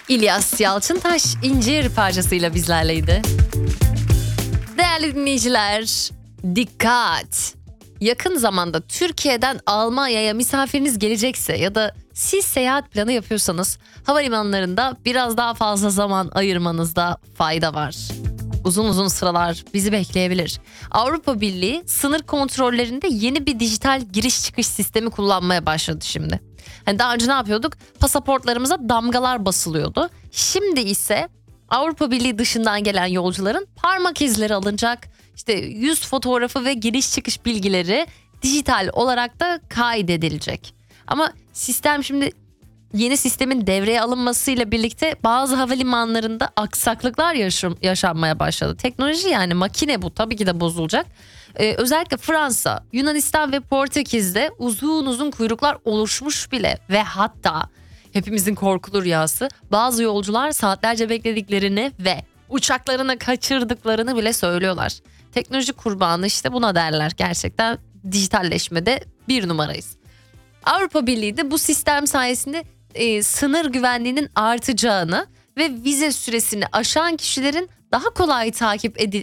İlyas Yalçıntaş İncir parçasıyla bizlerleydi. Değerli dinleyiciler, dikkat! Yakın zamanda Türkiye'den Almanya'ya misafiriniz gelecekse ya da siz seyahat planı yapıyorsanız havalimanlarında biraz daha fazla zaman ayırmanızda fayda var. Uzun sıralar bizi bekleyebilir. Avrupa Birliği sınır kontrollerinde yeni bir dijital giriş çıkış sistemi kullanmaya başladı şimdi. Hani daha önce ne yapıyorduk? Pasaportlarımıza damgalar basılıyordu. Şimdi ise Avrupa Birliği dışından gelen yolcuların parmak izleri alınacak. İşte yüz fotoğrafı ve giriş çıkış bilgileri dijital olarak da kaydedilecek. Ama sistem şimdi yeni sistemin devreye alınmasıyla birlikte bazı havalimanlarında aksaklıklar yaşanmaya başladı. Teknoloji yani makine bu tabii ki de bozulacak. Özellikle Fransa, Yunanistan ve Portekiz'de uzun kuyruklar oluşmuş bile ve hatta hepimizin korkulu rüyası bazı yolcular saatlerce beklediklerini ve uçaklarını kaçırdıklarını bile söylüyorlar. Teknoloji kurbanı işte buna derler, gerçekten dijitalleşmede bir numarayız. Avrupa Birliği de bu sistem sayesinde sınır güvenliğinin artacağını ve vize süresini aşan kişilerin daha kolay takip